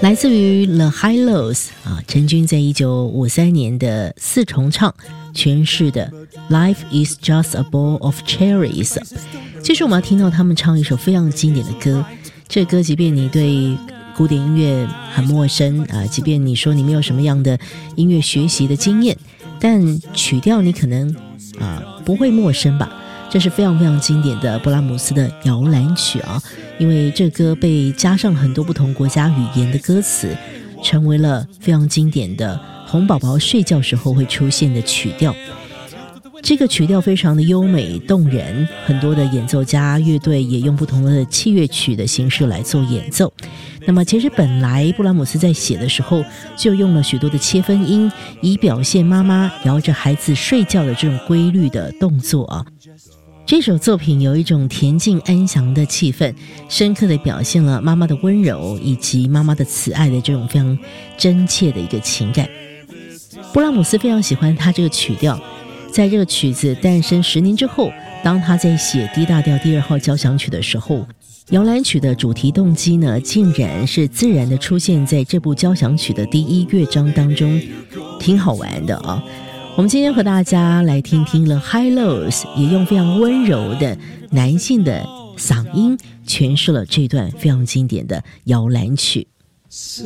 来自于 The Hi-Lo's 陈君在1953年的四重唱诠释的 Life is just a bowl of cherries。 其实我们要听到他们唱一首非常经典的歌，这歌即便你对古典音乐很陌生即便你说你没有什么样的音乐学习的经验，但曲调你可能不会陌生吧。这是非常非常经典的布拉姆斯的摇篮曲因为这歌被加上很多不同国家语言的歌词，成为了非常经典的哄宝宝睡觉时候会出现的曲调。这个曲调非常的优美动人，很多的演奏家乐队也用不同的器乐曲的形式来做演奏。那么其实本来布拉姆斯在写的时候就用了许多的切分音，以表现妈妈摇着孩子睡觉的这种规律的动作这首作品有一种恬静安详的气氛，深刻地表现了妈妈的温柔以及妈妈的慈爱的这种非常真切的一个情感。布拉姆斯非常喜欢他这个曲调，在这个曲子诞生10年之后，当他在写 D 大调第2号交响曲的时候，摇篮曲的主题动机呢，竟然是自然地出现在这部交响曲的第1乐章当中，挺好玩的我们今天和大家来听听了 Hi-Lo's 也用非常温柔的男性的嗓音诠释了这段非常经典的摇篮曲。